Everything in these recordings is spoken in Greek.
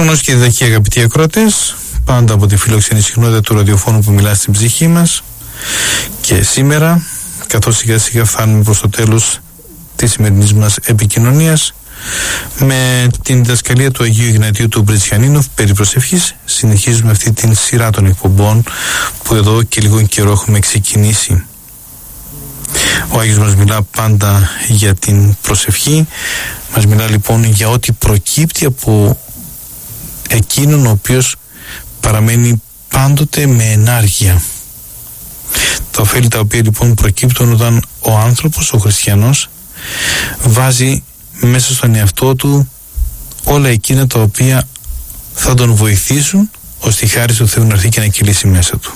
Προγνώση και διδαχή, αγαπητοί ακροατές, πάντα από τη φιλοξενή συχνότητα του ραδιοφώνου που μιλά στην ψυχή μας. Και σήμερα, καθώς σιγά σιγά φτάνουμε προς το τέλος της σημερινής μας επικοινωνίας, με την διδασκαλία του Αγίου Ιγνατίου του Μπρετσιανίνοφ περί προσευχής, συνεχίζουμε αυτή την σειρά των εκπομπών που εδώ και λίγο καιρό έχουμε ξεκινήσει. Ο Άγιος μας μιλά πάντα για την προσευχή, μας μιλά λοιπόν για ό,τι προκύπτει από εκείνον ο οποίος παραμένει πάντοτε με ενάργεια. Τα ωφέλη τα οποία λοιπόν προκύπτουν όταν ο άνθρωπος, ο χριστιανός, βάζει μέσα στον εαυτό του όλα εκείνα τα οποία θα τον βοηθήσουν ώστε η χάρις του Θεού να έρθει και να κυλήσει μέσα του.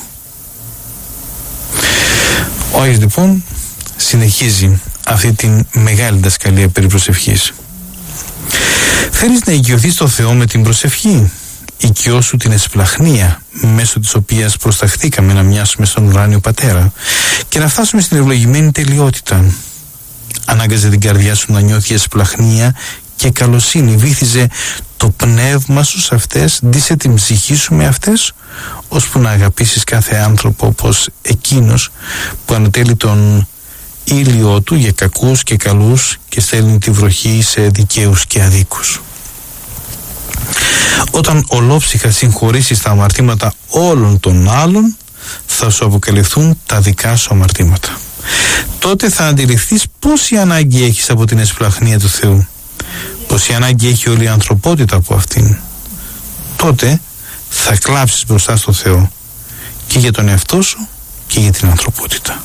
Ο Άγιος λοιπόν συνεχίζει αυτή την μεγάλη διδασκαλία περί προσευχής. Θέλεις να οικειωθείς το Θεό με την προσευχή? Οικειώσου την εσπλαχνία μέσω της οποίας προσταχθήκαμε να μοιάσουμε στον ουράνιο Πατέρα και να φτάσουμε στην ευλογημένη τελειότητα. Ανάγκαζε την καρδιά σου να νιώθει εσπλαχνία και καλοσύνη. Βύθιζε το πνεύμα σου σε αυτές, ντύσε την ψυχή σου με αυτές, ώσπου να αγαπήσεις κάθε άνθρωπο όπως εκείνος που ανατέλει τον ήλιο του για κακούς και καλούς και στέλνει τη βροχή σε δικαίους και αδίκους. Όταν ολόψυχα συγχωρήσεις τα αμαρτήματα όλων των άλλων, θα σου αποκαλυφθούν τα δικά σου αμαρτήματα. Τότε θα αντιληφθείς πόση ανάγκη έχεις από την εσπλαχνία του Θεού, πόση ανάγκη έχει όλη η ανθρωπότητα από αυτήν. Τότε θα κλάψεις μπροστά στο Θεό και για τον εαυτό σου και για την ανθρωπότητα.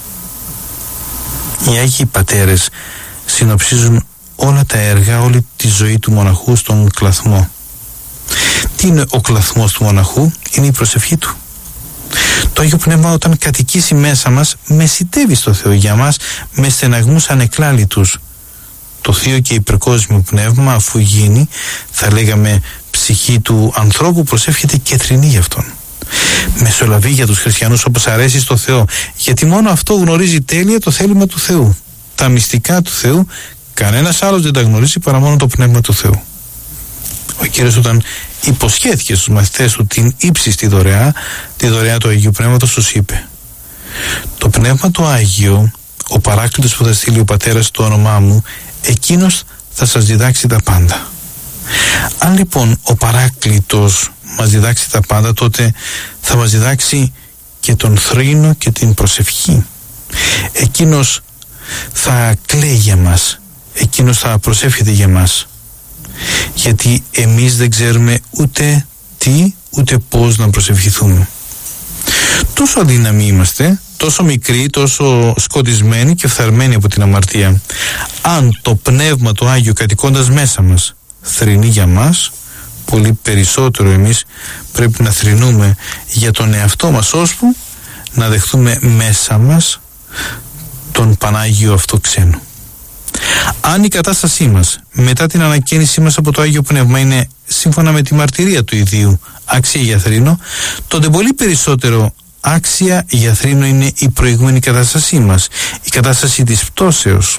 Οι Άγιοι Πατέρες συνοψίζουν όλα τα έργα, όλη τη ζωή του μοναχού στον κλαθμό. Τι είναι ο κλαθμός του μοναχού? Είναι η προσευχή του. Το Άγιο Πνεύμα όταν κατοικήσει μέσα μας μεσιτεύει στο Θεό για μας με στεναγμούς ανεκλάλητους. Το Θείο και υπερκόσμιο Πνεύμα, αφού γίνει, θα λέγαμε ψυχή του ανθρώπου, προσεύχεται και θρηνεί γι' αυτόν. Μεσολαβεί για τους χριστιανούς όπως αρέσει στο Θεό, γιατί μόνο αυτό γνωρίζει τέλεια το θέλημα του Θεού. Τα μυστικά του Θεού κανένας άλλος δεν τα γνωρίζει παρά μόνο το Πνεύμα του Θεού. Ο Κύριος όταν υποσχέθηκε στους μαθητές του την ύψιστη δωρεά, τη δωρεά του Αγίου Πνεύματος, τους είπε: το Πνεύμα το Άγιο, ο Παράκλητος που θα στείλει ο Πατέρας στο όνομά μου, εκείνος θα σας διδάξει τα πάντα. Αν λοιπόν ο Παράκλητος μας διδάξει τα πάντα, τότε θα μας διδάξει και τον θρήνο και την προσευχή. Εκείνος θα κλαίει για μας, εκείνος θα προσεύχεται για μας, γιατί εμείς δεν ξέρουμε ούτε τι ούτε πώς να προσευχηθούμε. Τόσο αδύναμοι είμαστε, τόσο μικροί, τόσο σκοτισμένοι και φθαρμένοι από την αμαρτία. Αν το Πνεύμα το Άγιο κατοικώντας μέσα μας θρηνεί για μας, πολύ περισσότερο εμείς πρέπει να θρηνούμε για τον εαυτό μας, ώσπου να δεχτούμε μέσα μας τον Πανάγιο αυτό ξένο. Αν η κατάστασή μας μετά την ανακαίνισή μας από το Άγιο Πνεύμα είναι σύμφωνα με τη μαρτυρία του ιδίου άξια για θρήνο, τότε πολύ περισσότερο άξια για θρήνο είναι η προηγούμενη κατάστασή μας, η κατάσταση της πτώσεως.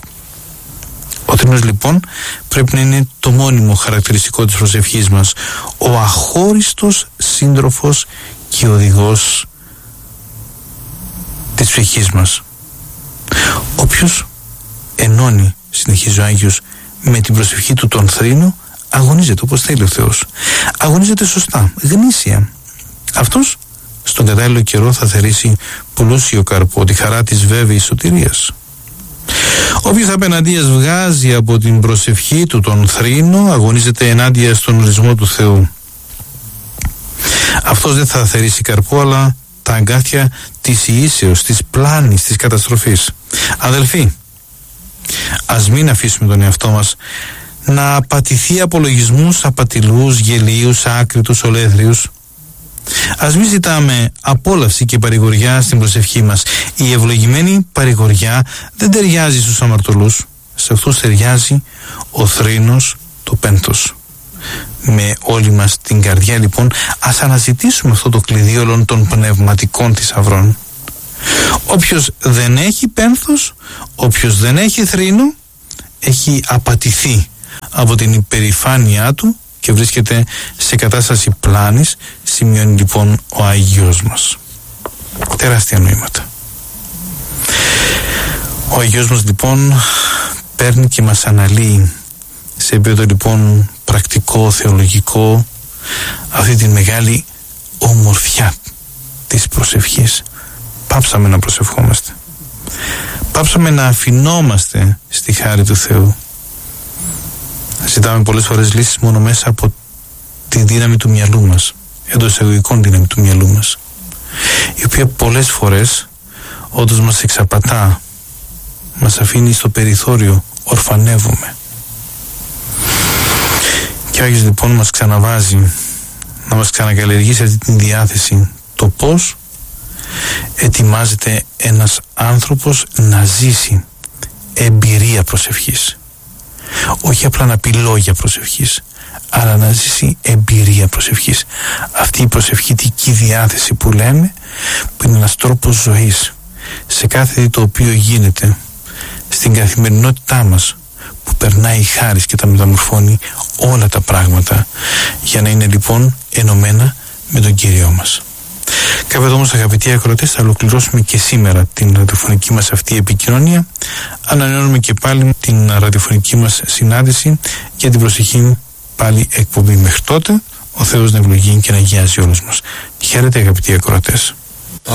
Ο θρήνος λοιπόν πρέπει να είναι το μόνιμο χαρακτηριστικό της προσευχής μας, ο αχώριστος σύντροφος και οδηγός της ψυχής μας. Όποιος ενώνει, συνεχίζει ο Άγιος, με την προσευχή του τον θρήνο, αγωνίζεται όπως θέλει ο Θεός. Αγωνίζεται σωστά, γνήσια. Αυτός στον κατάλληλο καιρό θα θερήσει πλούσιο καρπό, τη χαρά της βέβαιης σωτηρίας. Όποιος απέναντίας βγάζει από την προσευχή του τον θρήνο, αγωνίζεται ενάντια στον ορισμό του Θεού. Αυτός δεν θα θερήσει καρπό, αλλά τα αγκάθια της ιήσεως, της πλάνης, της καταστροφής. Αδελφοί, ας μην αφήσουμε τον εαυτό μας να απατηθεί από λογισμούς απατηλούς, γελίους, άκριτους, ολέθριους. Ας μην ζητάμε απόλαυση και παρηγοριά στην προσευχή μας. Η ευλογημένη παρηγοριά δεν ταιριάζει στους αμαρτωλούς. Σε αυτούς ταιριάζει ο θρήνος, το πένθος. Με όλη μας την καρδιά λοιπόν ας αναζητήσουμε αυτό το κλειδί όλων των πνευματικών θησαυρών. Όποιος δεν έχει πένθος, όποιος δεν έχει θρήνο, έχει απατηθεί από την υπερηφάνειά του και βρίσκεται σε κατάσταση πλάνης, σημειώνει λοιπόν ο Αγίος μας. Τεράστια νοήματα. Ο Αγίος μας λοιπόν παίρνει και μας αναλύει σε επίπεδο λοιπόν πρακτικό, θεολογικό, αυτή τη μεγάλη ομορφιά της προσευχής. Πάψαμε να προσευχόμαστε. Πάψαμε να αφινόμαστε στη χάρη του Θεού. Ζητάμε πολλές φορές λύσεις μόνο μέσα από τη δύναμη του μυαλού μας, εντός εισαγωγικών δύναμη του μυαλού μας, η οποία πολλές φορές όντως μας εξαπατά, μας αφήνει στο περιθώριο, ορφανεύουμε. Και ο Άγιος λοιπόν μας ξαναβάζει να μας ξανακαλλιεργήσει αυτή την διάθεση, το πώς ετοιμάζεται ένας άνθρωπος να ζήσει εμπειρία προσευχής. Όχι απλά να πει λόγια προσευχής, αλλά να ζήσει εμπειρία προσευχής. Αυτή η προσευχητική διάθεση που λέμε, που είναι ένας τρόπος ζωής σε κάθε το οποίο γίνεται στην καθημερινότητά μας, που περνάει η χάρις και τα μεταμορφώνει όλα τα πράγματα, για να είναι λοιπόν ενωμένα με τον Κύριό μας. Κάπου εδώ όμως, αγαπητοί ακροατές, θα ολοκληρώσουμε και σήμερα την ραδιοφωνική μας αυτή επικοινωνία. Ανανεώνουμε και πάλι την ραδιοφωνική μας συνάντηση για την προσεχή πάλι εκπομπή. Μέχρι τότε, ο Θεός να ευλογεί και να αγιάζει όλους μας. Χαίρετε, αγαπητοί ακροατές.